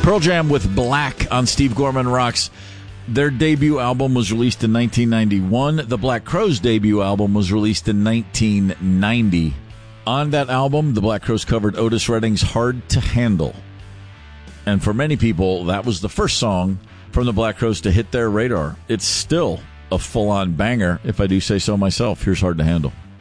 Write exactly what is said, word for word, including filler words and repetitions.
Pearl Jam with Black on Steve Gorman Rocks. Their debut album was released in nineteen ninety-one. The Black Crowes' debut album was released in nineteen ninety. On that album, the Black Crowes covered Otis Redding's Hard to Handle. And for many people, that was the first song from the Black Crowes to hit their radar. It's still a full-on banger, if I do say so myself. Here's Hard to Handle.